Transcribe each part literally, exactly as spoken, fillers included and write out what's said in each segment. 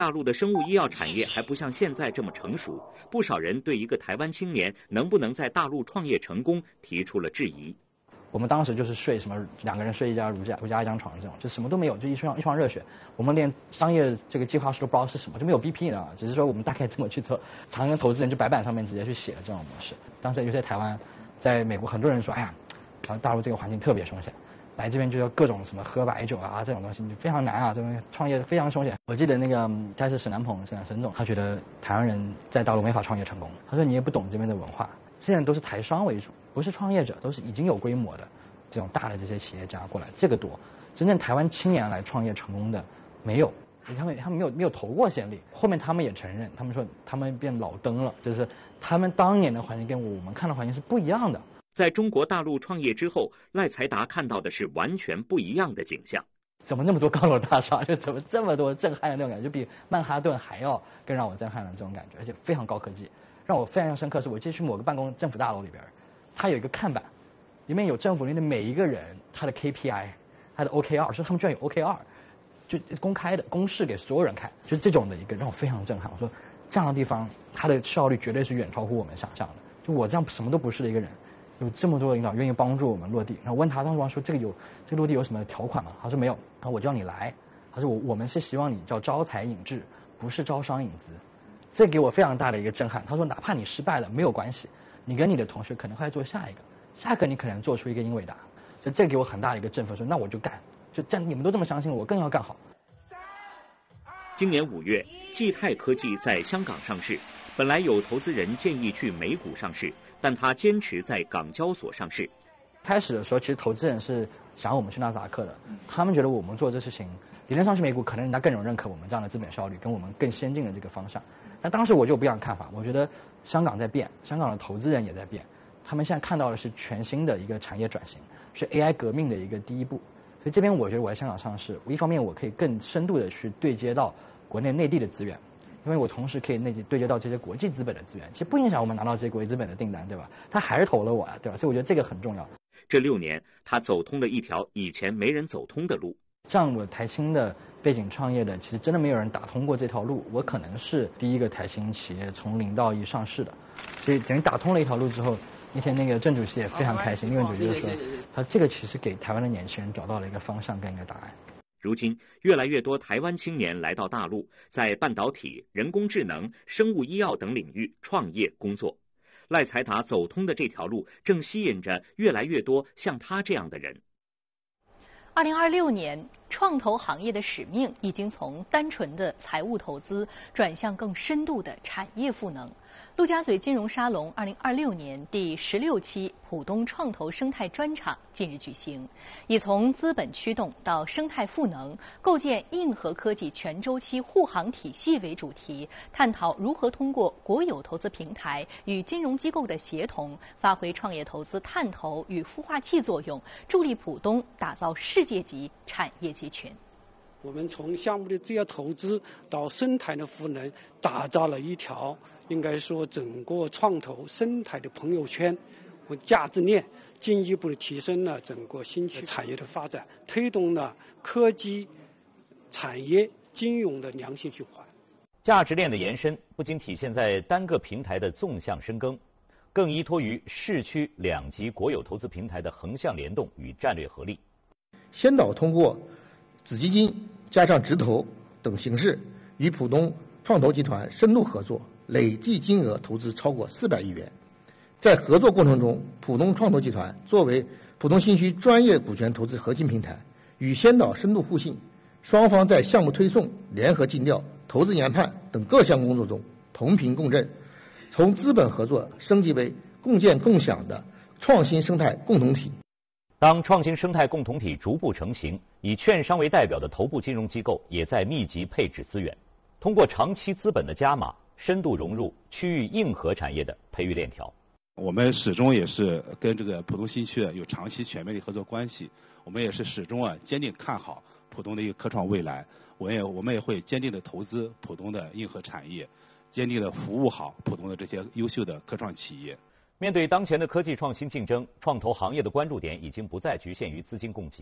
大陆的生物医药产业还不像现在这么成熟，不少人对一个台湾青年能不能在大陆创业成功提出了质疑。 我们当时就是睡什么两个人睡一家如家如家一张床这种，就什么都没有，就一床一床热血。我们连商业这个计划书都不知道是什么，就没有 B P 呢，只是说我们大概这么去做。常跟投资人就白板上面直接去写了这种模式。当时就在台湾，在美国，很多人说，哎呀，然后大陆这个环境特别凶险，来这边就要各种什么喝白酒啊这种东西，就非常难啊，这边创业非常凶险。我记得那个开始沈南鹏沈沈总，他觉得台湾人在大陆没法创业成功，他说你也不懂这边的文化。现在都是台商为主，不是创业者，都是已经有规模的这种大的这些企业家过来，这个多。真正台湾青年来创业成功的没有，他们他们没有没有投过先例。后面他们也承认，他们说他们变老登了，就是他们当年的环境跟我们看的环境是不一样的。 在中国大陆创业之后，赖财达看到的是完全不一样的景象。 怎么那么多高楼大厦？就怎么这么多震撼的那种感觉，就比曼哈顿还要更让我震撼的这种感觉，而且非常高科技。让我非常深刻是，我记得去某个办公政府大楼里边，它有一个看板，里面有政府里的每一个人他的 K P I， 他的 O K R， 说他们居然有 O K R， 就公开的公示给所有人看，就是这种的一个让我非常震撼。我说这样的地方，它的效率绝对是远超乎我们想象的。就我这样什么都不是的一个人，有这么多的领导愿意帮助我们落地。然后问他当时说这个有这个落地有什么条款吗？他说没有。然后我叫你来，他说我我们是希望你叫招财引智，不是招商引资。这给我非常大的一个震撼。他说哪怕你失败了没有关系，你跟你的同事可能会做下一个，下一个你可能做出一个英伟达，所以这给我很大的一个振奋，说那我就干，就这样你们都这么相信我，我更要干好。 今年五月，季泰科技在香港上市，本来有投资人建议去美股上市，但他坚持在港交所上市。 开始的时候，其实投资人是想我们去纳斯达克的，他们觉得我们做这事情理论上去美股，可能人家更有认可我们这样的资本效率，跟我们更先进的这个方向。但当时我就不一样看法，我觉得香港在变，香港的投资人也在变，他们现在看到的是全新的一个产业转型，是 A I 革命的一个第一步。所以这边我觉得我在香港上市，一方面我可以更深度的去对接到国内内地的资源，因为我同时可以内地对接到这些国际资本的资源，其实不影响我们拿到这些国际资本的订单，对吧？他还是投了我呀，对吧？所以我觉得这个很重要。 这六年，他走通了一条以前没人走通的路。 像我台青的背景创业的，其实真的没有人打通过这条路。我可能是第一个台青企业从零到一上市的，所以等于打通了一条路之后，那天那个郑主席也非常开心，因为主席就说，他这个其实给台湾的年轻人找到了一个方向跟一个答案。 如今，越来越多台湾青年来到大陆，在半导体、人工智能、生物医药等领域创业工作。赖财达走通的这条路，正吸引着越来越多像他这样的人。 二零二六年，创投行业的使命已经从单纯的财务投资转向更深度的产业赋能。陆家嘴金融沙龙二零二六年第十六期浦东创投生态专场近日举行，以从资本驱动到生态赋能，构建硬核科技全周期护航体系为主题，探讨如何通过国有投资平台与金融机构的协同，发挥创业投资探头与孵化器作用，助力浦东打造世界级产业集群。 我们从项目的这些投资到生态的赋能，打造了一条应该说整个创投生态的朋友圈和价值链，进一步的提升了整个新区产业的发展，推动了科技产业金融的良性循环。 价值链的延伸不仅体现在单个平台的纵向深耕，更依托于市区两级国有投资平台的横向联动与战略合力。 先导通过子基金加上直投等形式，与浦东创投集团深度合作，累计金额投资超过四百亿元。在合作过程中，浦东创投集团作为浦东新区专业股权投资核心平台，与先导深度互信，双方在项目推送、联合尽调、投资研判等各项工作中同频共振，从资本合作升级为共建共享的创新生态共同体。 当创新生态共同体逐步成型，以券商为代表的头部金融机构也在密集配置资源，通过长期资本的加码，深度融入区域硬核产业的培育链条。 我们始终也是跟这个浦东新区有长期全面的合作关系，我们也是始终啊坚定看好浦东的一个科创未来，我也我们也会坚定的投资浦东的硬核产业，坚定的服务好浦东的这些优秀的科创企业。 面对当前的科技创新竞争，创投行业的关注点已经不再局限于资金供给。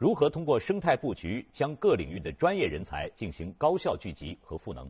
如何通过生态布局将各领域的专业人才进行高效聚集和赋能。